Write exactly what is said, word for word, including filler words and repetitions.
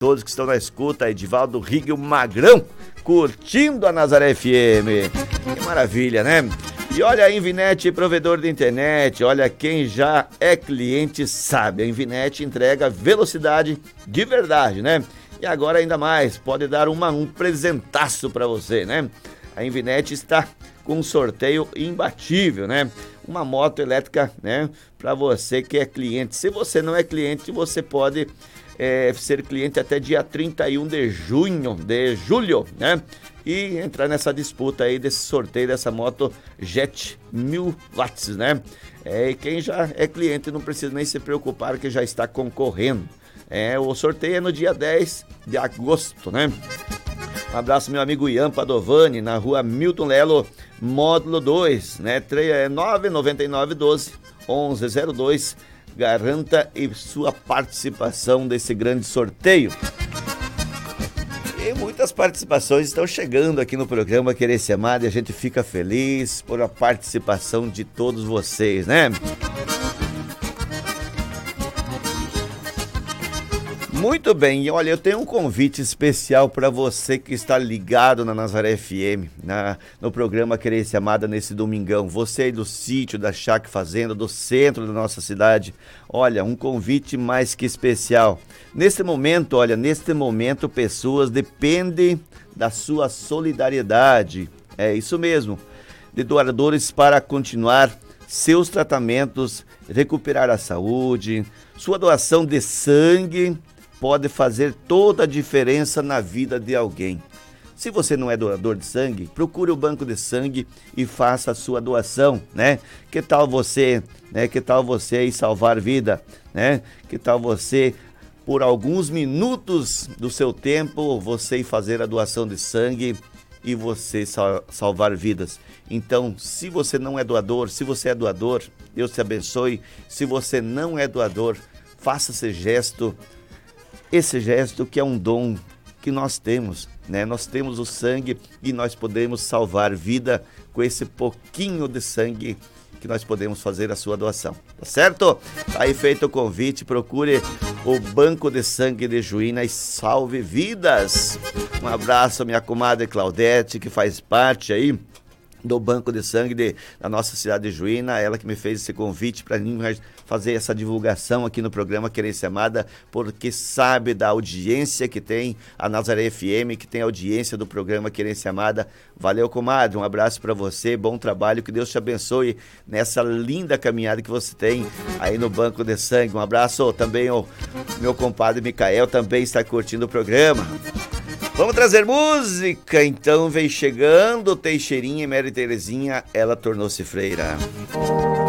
todos que estão na escuta, Edivaldo Rigel Magrão, curtindo a Nazaré F M. Que maravilha, né? E olha, a Invinet, provedor de internet, olha, quem já é cliente sabe, a Invinet entrega velocidade de verdade, né? E agora ainda mais, pode dar uma, um presentaço para você, né? A Invinet está com um sorteio imbatível, né? Uma moto elétrica, né? Para você que é cliente. Se você não é cliente, você pode é, ser cliente até dia trinta e um de junho, de julho, né? E entrar nessa disputa aí desse sorteio dessa moto Jet mil watts, né? É, e quem já é cliente não precisa nem se preocupar que já está concorrendo. É, o sorteio é no dia dez de agosto, né? Um abraço meu amigo Ian Padovani, na rua Milton Lelo, módulo dois, né? nove nove nove um dois um um zero dois. Garanta sua participação desse grande sorteio. E muitas participações estão chegando aqui no programa Querer Ser Amado e a gente fica feliz por a participação de todos vocês, né? Muito bem, e olha, eu tenho um convite especial para você que está ligado na Nazaré F M, na, no programa Querer Ser Amada nesse domingão. Você aí do sítio, da chácara fazenda, do centro da nossa cidade. Olha, um convite mais que especial. Nesse momento, olha, neste momento, pessoas dependem da sua solidariedade. É isso mesmo, de doadores para continuar seus tratamentos, recuperar a saúde. Sua doação de sangue pode fazer toda a diferença na vida de alguém. Se você não é doador de sangue, procure o banco de sangue e faça a sua doação, né? Que tal você, né? Que tal você aí salvar vida, né? Que tal você, por alguns minutos do seu tempo, você ir fazer a doação de sangue e você sal- salvar vidas. Então, se você não é doador, se você é doador, Deus te abençoe. Se você não é doador, faça esse gesto. Esse gesto que é um dom que nós temos, né? Nós temos o sangue e nós podemos salvar vida com esse pouquinho de sangue que nós podemos fazer a sua doação, tá certo? Aí feito o convite, procure o Banco de Sangue de Juína e salve vidas. Um abraço à minha comadre Claudete, que faz parte aí do Banco de Sangue de, da nossa cidade de Juína, ela que me fez esse convite para mim fazer essa divulgação aqui no programa Querer Ser Amada, porque sabe da audiência que tem a Nazaré F M, que tem a audiência do programa Querer Ser Amada. Valeu, comadre, um abraço para você, bom trabalho, que Deus te abençoe nessa linda caminhada que você tem aí no Banco de Sangue. Um abraço também ao meu compadre Micael, também está curtindo o programa. Vamos trazer música, então vem chegando Teixeirinha e Mary Terezinha, ela tornou-se freira.